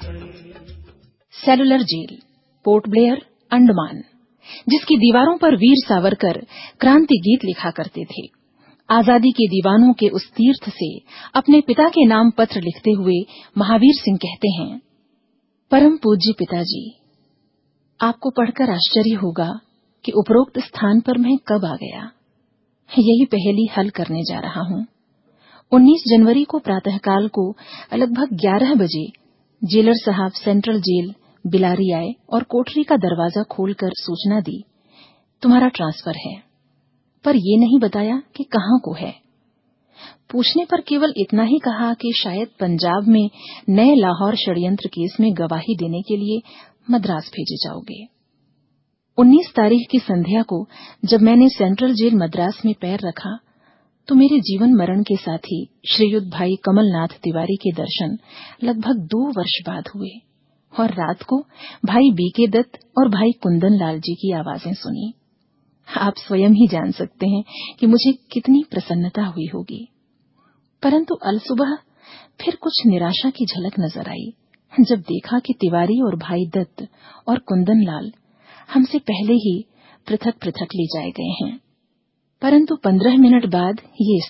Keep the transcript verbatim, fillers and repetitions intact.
Cellular jail, port Blair, Andaman, जिसकी दीवारों पर वीर सावरकर क्रांति गीत लिखा करते थे। आजादी के दीवानों के उस तीर्थ से अपने पिता के नाम पत्र लिखते हुए महावीर सिंह कहते हैं, परम पूज्य पिताजी, आपको पढ़कर आश्चर्य होगा कि उपरोक्त स्थान पर मैं कब आ गया। यही पहेली हल करने जा रहा हूँ। उन्नीस जनवरी को प्रातःकाल को लगभग ग्यारह बजे जेलर साहब सेंट्रल जेल बिलारी आए और कोठरी का दरवाजा खोलकर सूचना दी, तुम्हारा ट्रांसफर है, पर ये नहीं बताया कि कहाँ को है। पूछने पर केवल इतना ही कहा कि शायद पंजाब में नए लाहौर षड्यंत्र केस में गवाही देने के लिए मद्रास भेजे जाओगे। उन्नीस तारीख की संध्या को जब मैंने सेंट्रल जेल मद्रास में पैर रखा तो मेरे जीवन मरण के साथी श्रीयुत भाई कमलनाथ तिवारी के दर्शन लगभग दो वर्ष बाद हुए और रात को भाई बीके दत्त और भाई कुंदन लाल जी की आवाजें सुनी। आप स्वयं ही जान सकते हैं कि मुझे कितनी प्रसन्नता हुई होगी। परंतु अलसुबह फिर कुछ निराशा की झलक नजर आई जब देखा कि तिवारी और भाई दत्त और कुंदन लाल हमसे पहले ही पृथक पृथक ले जाए गए हैं। परंतु पंद्रह मिनट बाद ये